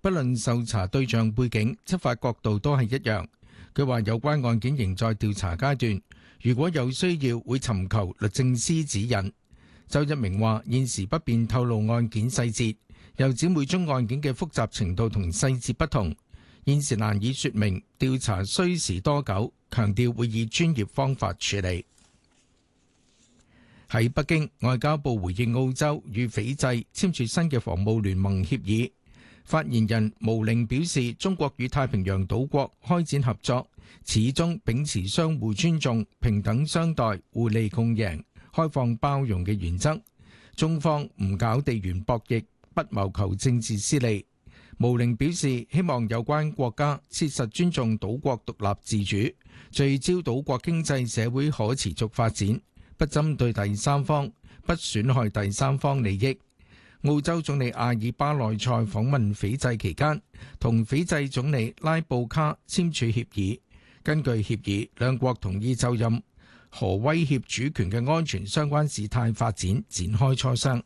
不論受查對象背景、執法角度都係一樣。佢話有關案件仍在調查階段，如果有需要會尋求律政司指引。周一鳴話現時不便透露案件細節，又指每宗案件嘅複雜程度同細節不同，現時難以說明調查需時多久，強調會以專業方法處理。喺北京，外交部回應澳洲與斐濟簽署新嘅防務聯盟協議。發言人毛寧表示，中國與太平洋島國開展合作，始終秉持相互尊重、平等相待、互利共贏、開放包容嘅原則。中方唔搞地緣博弈，不謀求政治私利。毛寧表示，希望有關國家切實尊重島國獨立自主，聚焦島國經濟社會可持續發展，不針對第三方，不損害第三方利益。澳洲總理阿爾巴內塞訪問斐濟期間，同斐濟總理拉布卡簽署協議。根據協議，兩國同意就任何威脅主權嘅安全相關事態發展展開磋商。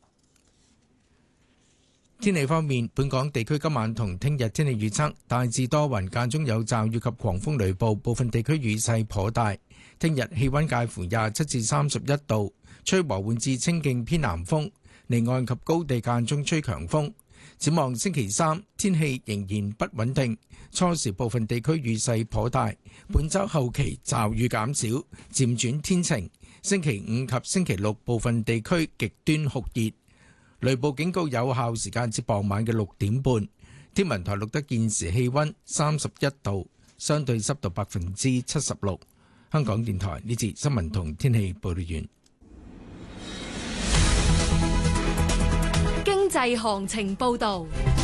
天氣方面，本港地區今晚同聽日天氣預測大致多雲，間中有驟雨及狂風雷暴，部分地區雨勢頗大。聽日氣溫介乎27至31度，吹和緩至清勁偏南風。離岸及高地間中吹強風。展望星期三，天氣仍然不穩定，初時部分地區雨勢頗大。本週後期驟雨減少，漸轉天晴。星期五及星期六部分地區極端酷熱，雷暴警告有效時間至傍晚嘅6點半。天文台錄得現時氣溫31度，相對濕度76%。香港電台呢節新聞同天氣報道完。 經濟行情報道，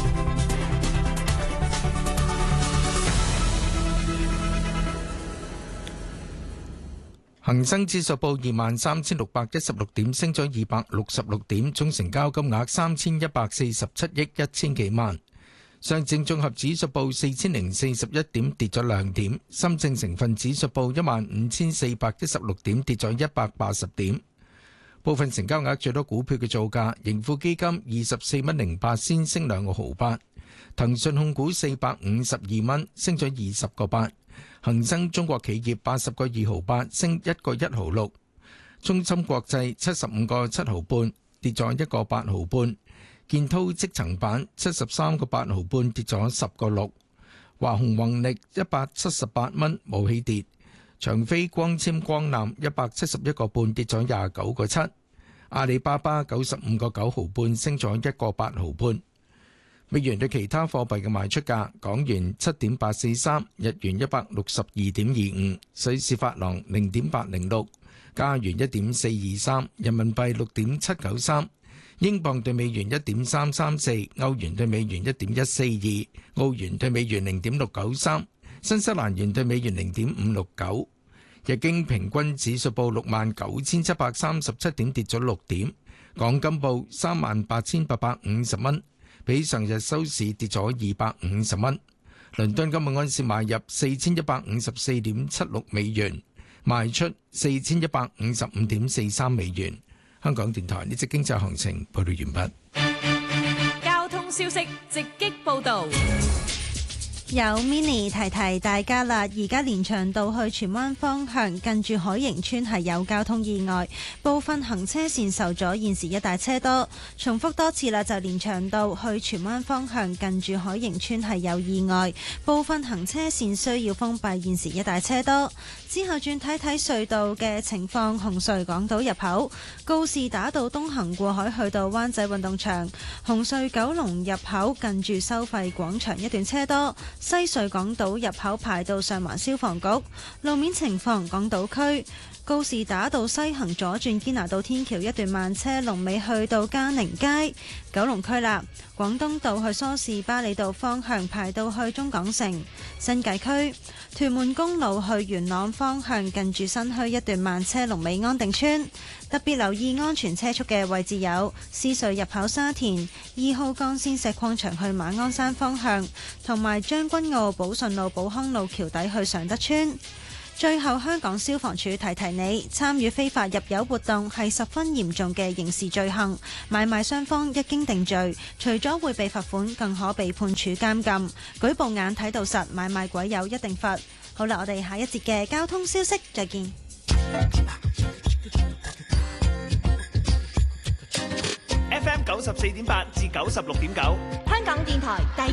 恒生指數報23,616點，升咗266點，總成交金額3147億1000幾萬。上證綜合指數報4041點，跌咗2點。深證成分指數報15416點，跌咗180點。部分成交額最多股票嘅造價，盈富基金24蚊08仙升2個毫8，騰訊控股452蚊升咗20個8，恒生中國企業80個2毫8升1個1毫6，中芯國際75個7毫半跌咗1個8毫半，建滔積層板73個8毫半跌咗10個6，華虹宏力178蚊冇起跌。長飛光纖光纜171個半跌咗29個7，阿里巴巴95個9毫半升咗1個8毫半。美元對其他貨幣嘅賣出價：港元7.843，日元162.25，瑞士法郎0.806，加元1.423，人民幣6.793，英鎊對美元1.334，歐元對美元1.142，澳元對美元0.693。新西蘭元對美元0.569，日經平均指數報69,737點，跌咗6點。港金報38,850蚊，比上日收市跌咗250蚊。倫敦金每安士買入4154.76美元，賣出4155.43美元。香港電台呢則經濟行情報道完畢。交通消息直擊報導。 有 Mini 提提大家啦，而家連翔道去荃灣方向近住海盈村係有交通意外，部分行車線受阻，現時一大車多。重複多次啦，就連翔道去荃灣方向近住海盈村係有意外，部分行車線需要封閉，現時一大車多。之後轉睇睇隧道嘅情況，紅隧港島入口告士打道東行過海去到灣仔運動場，紅隧九龍入口近住收費廣場一段車多。西隧港島入口排到上環消防局。路面情況，港島區告士打道西行左轉堅拿道天橋一段慢車，龍尾去到嘉寧街。九龍區啦，廣東道去梳士巴利道方向排到去中港城。新界區屯門公路去元朗方向近住新墟一段慢車，龍尾安定村。特別留意安全車速嘅位置有獅隧入口沙田2號幹線石礦場去馬鞍山方向，同埋將軍澳寶順路寶康路橋底去常德村。 最後，香港消防處提提你，參與非法入油活動係十分嚴重嘅刑事罪行，買賣雙方一經定罪，除咗會被罰款，更可被判處監禁。舉報眼睇到實，買賣鬼友一定罰。好啦，我哋下一節嘅交通消息再見。 FM 94.8至96.9， 香港電台第